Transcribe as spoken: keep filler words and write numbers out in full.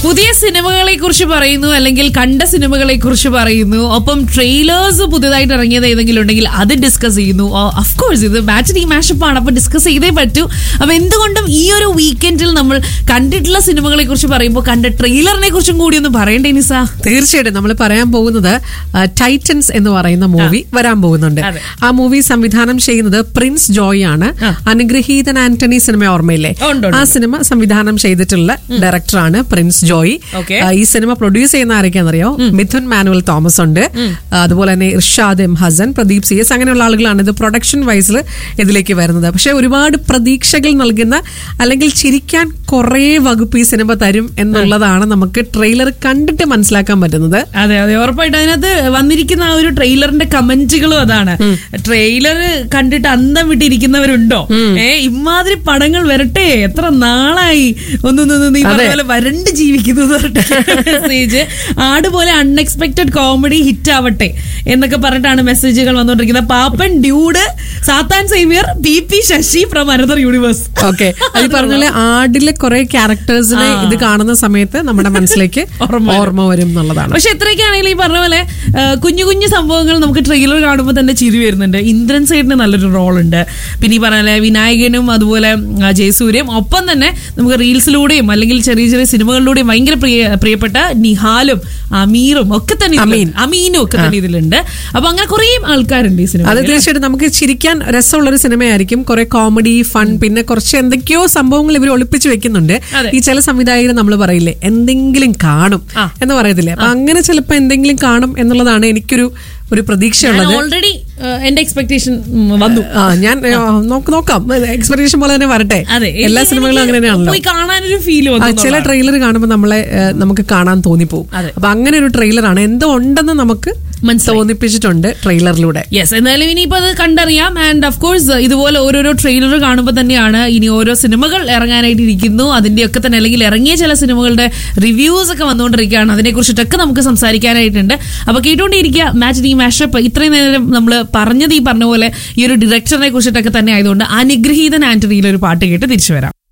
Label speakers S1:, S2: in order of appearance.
S1: പുതിയ സിനിമകളെ കുറിച്ച് പറയുന്നു, അല്ലെങ്കിൽ കണ്ട സിനിമകളെ കുറിച്ച് പറയുന്നു, ഒപ്പം ട്രെയിലേഴ്സ് പുതിയതായിട്ട് ഇറങ്ങിയത് ഏതെങ്കിലും ഉണ്ടെങ്കിൽ അത് ഡിസ്കസ് ചെയ്യുന്നു. അഫ്കോഴ്സ് ഇത് മാറ്റിനി മാഷപ്പ് ആണ്, അപ്പൊ ഡിസ്കസ് ചെയ്തേ പറ്റൂ. അപ്പൊ എന്തുകൊണ്ടും ഈ ഒരു വീക്കെൻഡിൽ നമ്മൾ കണ്ടിട്ടുള്ള സിനിമകളെ കുറിച്ച് പറയുമ്പോൾ കണ്ട ട്രെയിലറിനെ കുറിച്ചും കൂടി ഒന്ന് പറയണ്ടേ നിസ?
S2: തീർച്ചയായിട്ടും നമ്മൾ പറയാൻ പോകുന്നത് ടൈറ്റൻസ് എന്ന് പറയുന്ന മൂവി വരാൻ പോകുന്നുണ്ട്. ആ മൂവി സംവിധാനം ചെയ്യുന്നത് പ്രിൻസ് ജോയ് ആണ്. അനുഗ്രഹീതൻ ആന്റണി സിനിമ ഓർമ്മയില്ലേ? ആ സിനിമ സംവിധാനം ചെയ്തിട്ടുള്ള ഡയറക്ടറാണ് പ്രിൻസ് ജോയ്. ഈ സിനിമ പ്രൊഡ്യൂസ് ചെയ്യുന്ന ആരൊക്കെയാണെന്നറിയോ? മിഥുൻ മാനുവൽ തോമസ് ഉണ്ട്, അതുപോലെ തന്നെ Irshad M Hasan, Pradeep C S, അങ്ങനെയുള്ള ആളുകളാണ് ഇത് പ്രൊഡക്ഷൻ വൈസിൽ ഇതിലേക്ക് വരുന്നത്. പക്ഷെ ഒരുപാട് പ്രതീക്ഷകൾ നൽകുന്ന, അല്ലെങ്കിൽ ചിരിക്കാൻ കുറെ വകുപ്പ് ഈ സിനിമ തരും എന്നുള്ളതാണ് നമുക്ക് ട്രെയിലർ കണ്ടിട്ട് മനസ്സിലാക്കാൻ പറ്റുന്നത്.
S1: അതെ അതെ ഉറപ്പായിട്ടും അതിനകത്ത് വന്നിരിക്കുന്ന ആ ഒരു ട്രെയിലറിന്റെ കമന്റുകളും അതാണ്. ട്രെയിലർ കണ്ടിട്ട് അന്തം വിട്ടിരിക്കുന്നവരുണ്ടോ? ഏ ഇമാതിരി പടങ്ങൾ വരട്ടെ, എത്ര നാളായി ഒന്നൊന്നും നീ പറഞ്ഞ വരണ്ട് ജീവിക്കുന്നത് മെസ്സേജ്. ആടുപോലെ അൺഎക്സ്പെക്ടഡ് കോമഡി ഹിറ്റ് ആവട്ടെ എന്നൊക്കെ പറഞ്ഞിട്ടാണ് മെസ്സേജുകൾ വന്നുകൊണ്ടിരിക്കുന്നത്. പാപ്പൻ, ഡ്യൂഡ്, സാത്താൻ Xavier, P P Sasi from another universe.
S2: Okay, അത് പറഞ്ഞ ആടിലെ കുറെ ക്യാരക്ടേഴ്സിനെ ഇത് കാണുന്ന സമയത്ത് നമ്മുടെ മനസ്സിലേക്ക് ഓർമ്മ വരും എന്നുള്ളതാണ്.
S1: പക്ഷെ എത്രയൊക്കെയാണെങ്കിലും ഈ പറഞ്ഞ പോലെ കുഞ്ഞു കുഞ്ഞു സംഭവങ്ങൾ നമുക്ക് ട്രെയിലർ കാണുമ്പോൾ തന്നെ ചിരി വരുന്നുണ്ട്. ഇന്ദ്രൻ സൈഡിന് നല്ലൊരു റോൾ ഉണ്ട്. പിന്നെ ഈ പറഞ്ഞ വിനായകനും അതുപോലെ ജയസൂര്യയും, ഒപ്പം തന്നെ നമുക്ക് റീൽസിലൂടെയും അല്ലെങ്കിൽ ചെറിയ ചെറിയ സിനിമകളിലൂടെയും ഭയങ്കര പ്രിയ പ്രിയപ്പെട്ട നിഹാലും അമീറും ഒക്കെ തന്നെ അമീനും ഒക്കെ തന്നെ ഇതിലുണ്ട്. അപ്പൊ അങ്ങനെ കുറെ ആൾക്കാരുണ്ട് ഈ സിനിമ.
S2: അത് തീർച്ചയായിട്ടും നമുക്ക് ചിരിക്കാൻ രസമുള്ളൊരു സിനിമയായിരിക്കും. കുറെ കോമഡി, ഫൺ, പിന്നെ കുറച്ച് എന്തൊക്കെയോ സംഭവങ്ങൾ ഇവർ ഒളിപ്പിച്ച് വെക്കുന്നുണ്ട്. ഈ ചില സംവിധായകർ നമ്മൾ പറയില്ലേ എന്തെങ്കിലും കാണും എന്ന് പറയത്തില്ലേ, അപ്പൊ അങ്ങനെ ചിലപ്പോ എന്തെങ്കിലും കാണും എന്നുള്ളതാണ് എനിക്കൊരു ഒരു പ്രതീക്ഷയുള്ളത്.
S1: ഓൾറെഡി എന്റെ എക്സ്പെക്ടേഷൻ വന്നു.
S2: ഞാൻ നോക്കാം, എക്സ്പെക്ടേഷൻ പോലെ തന്നെ വരട്ടെ. എല്ലാ സിനിമകളും അങ്ങനെ തന്നെയാണല്ലോ.
S1: കാണാനൊരു ഫീൽ,
S2: ചില ട്രെയിലർ കാണുമ്പോൾ നമ്മളെ നമുക്ക് കാണാൻ തോന്നിപ്പോവും. അപ്പൊ അങ്ങനെ ഒരു ട്രെയിലറാണ്, എന്തോ ഉണ്ടെന്ന് നമുക്ക് തോന്നിപ്പിച്ചിട്ടുണ്ട് ട്രെയിലറിലൂടെ.
S1: യെസ്, എന്നാലും ഇനിയിപ്പോ അത് കണ്ടറിയാം. ആൻഡ് ഓഫ് കോഴ്സ് ഇതുപോലെ ഓരോരോ ട്രെയിലർ കാണുമ്പോൾ തന്നെയാണ് ഇനി ഓരോ സിനിമകൾ ഇറങ്ങാനായിട്ട് ഇരിക്കുന്നു. അതിന്റെയൊക്കെ തന്നെ, അല്ലെങ്കിൽ ഇറങ്ങിയ ചില സിനിമകളുടെ റിവ്യൂസ് ഒക്കെ വന്നുകൊണ്ടിരിക്കുകയാണ്. അതിനെ കുറിച്ചിട്ടൊക്കെ നമുക്ക് സംസാരിക്കാനായിട്ടുണ്ട്. അപ്പൊ കേട്ടുകൊണ്ടിരിക്കുക മാറ്റിനി മാഷപ്പ്. ഇത്രയും നേരം നമ്മൾ പറഞ്ഞത് ഈ പറഞ്ഞ പോലെ ഈ ഒരു ഡയറക്ടറിനെ കുറിച്ചിട്ടൊക്കെ തന്നെ ആയതുകൊണ്ട് അനുഗ്രഹീതൻ ആന്റണിയിലെ ഒരു പാട്ട് കേട്ട് തിരിച്ചു വരാം.